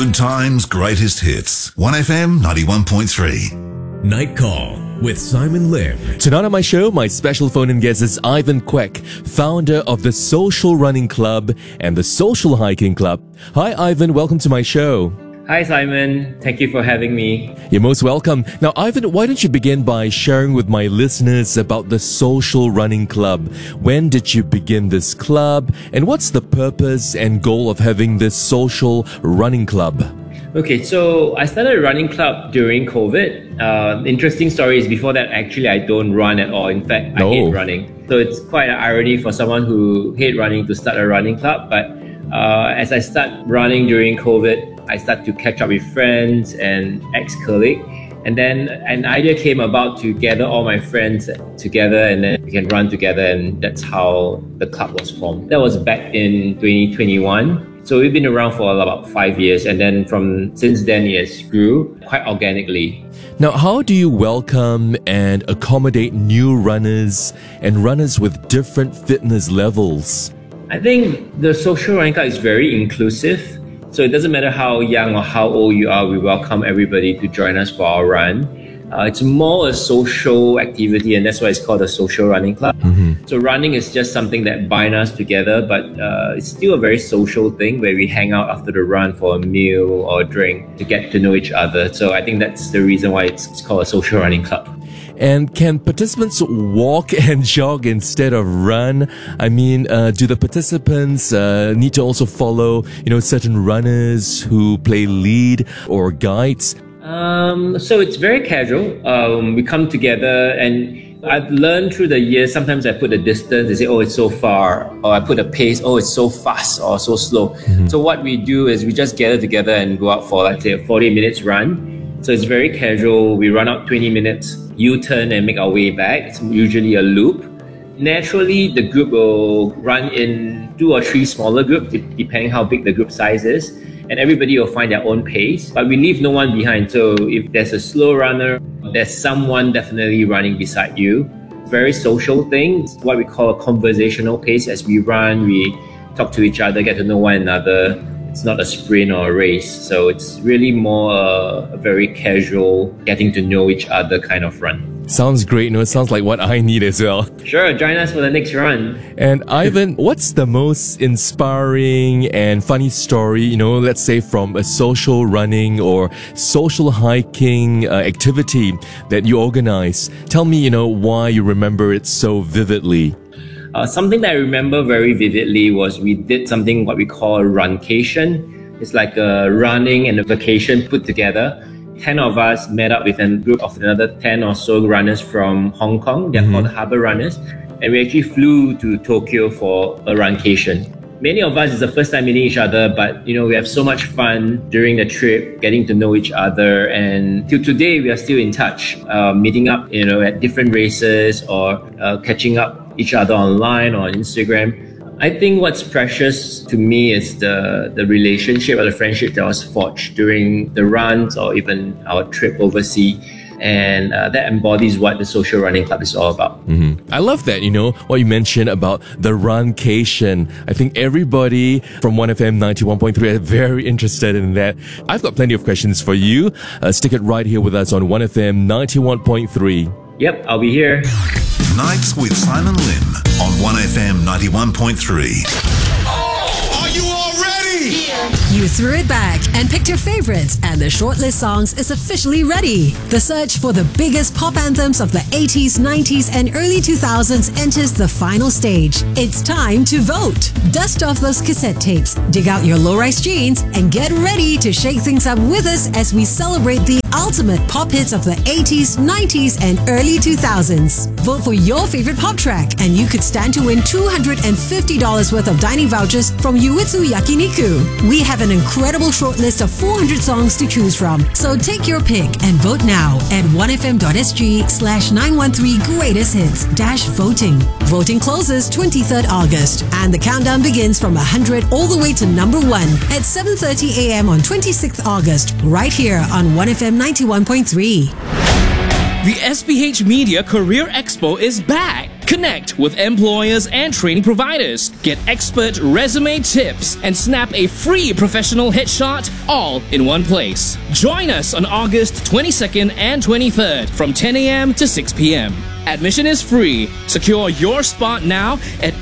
Good times, greatest hits. 1FM 91.3. Night Call with Simon Lim. Tonight on my show, my special phone-in guest is Ivan Kwek, founder of the Social Running Club and the Social Hiking Club. Hi Ivan, welcome to my show. Hi Simon, thank you for having me. You're most welcome. Now Ivan, why don't you begin by sharing with my listeners about the Social Running Club? When did you begin this club? And what's the purpose and goal of having this Social Running Club? Okay, so I started a running club during COVID. Interesting story is before that, actually, I don't run at all. In fact, I hate running. So it's quite an irony for someone who hates running to start a running club. But as I start running during COVID, I start to catch up with friends and ex-colleagues. And then an idea came about to gather all my friends together and then we can run together. And that's how the club was formed. That was back in 2021. So we've been around for about 5 years, and then since then it has grew quite organically. Now, how do you welcome and accommodate new runners and runners with different fitness levels? I think the Social Running Club is very inclusive. So it doesn't matter how young or how old you are, we welcome everybody to join us for our run. It's more a social activity, and that's why it's called a Social Running Club. Mm-hmm. So running is just something that binds us together, but it's still a very social thing where we hang out after the run for a meal or a drink to get to know each other. So I think that's the reason why it's called a Social Running Club. And can participants walk and jog instead of run? I mean, do the participants need to also follow, certain runners who play lead or guides? So it's very casual. We come together, and I've learned through the years, sometimes I put a distance, they say, oh, it's so far, or I put a pace, oh, it's so fast or so slow. Mm-hmm. So what we do is we just gather together and go out for, let's say, a 40 minutes run. So it's very casual. We run out 20 minutes, U-turn and make our way back. It's usually a loop. Naturally, the group will run in 2 or 3 smaller groups, depending how big the group size is. And everybody will find their own pace, but we leave no one behind. So if there's a slow runner, there's someone definitely running beside you. Very social thing. It's what we call a conversational pace. As we run, we talk to each other, get to know one another. It's not a sprint or a race. So it's really more a very casual, getting to know each other kind of run. Sounds great. It sounds like what I need as well. Sure, join us for the next run. And Ivan, what's the most inspiring and funny story, let's say from a social running or social hiking activity that you organize? Tell me, why you remember it so vividly. Something that I remember very vividly was we did something what we call a runcation. It's like a running and a vacation put together. 10 of us met up with a group of another 10 or so runners from Hong Kong. They're called Harbour Runners. And we actually flew to Tokyo for a runcation. Many of us, it's the first time meeting each other, but we have so much fun during the trip, getting to know each other. And till today, we are still in touch, meeting up, at different races or catching up each other online or on Instagram. I think what's precious to me is the relationship or the friendship that was forged during the runs or even our trip overseas. And that embodies what the Social Running Club is all about. Mm-hmm. I love that, what you mentioned about the runcation. I think everybody from 1FM 91.3 are very interested in that. I've got plenty of questions for you. Stick it right here with us on 1FM 91.3. Yep, I'll be here. Nights with Simon Lim on 1FM 91.3. You threw it back and picked your favorites, and the shortlist songs is officially ready. The search for the biggest pop anthems of the 80s, 90s, and early 2000s enters the final stage. It's time to vote. Dust off those cassette tapes, dig out your low-rise jeans, and get ready to shake things up with us as we celebrate the ultimate pop hits of the 80s, 90s, and early 2000s. Vote for your favorite pop track, and you could stand to win $250 worth of dining vouchers from Yuitsu Yakiniku. We have an incredible shortlist of 400 songs to choose from, so take your pick and vote now at 1fm.sg/913greatest hits-voting. Voting closes 23rd August, and the countdown begins from 100 all the way to number 1 at 7:30 a.m. on 26th August, right here on 1FM 91.3. The SPH Media Career Expo is back. Connect with employers and training providers. Get expert resume tips and snap a free professional headshot all in one place. Join us on August 22nd and 23rd from 10 a.m. to 6 p.m. Admission is free. Secure your spot now at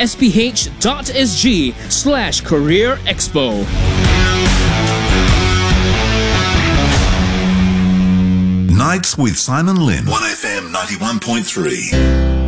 sph.sg/Career Expo. Nights with Simon Lim. 1FM 91.3.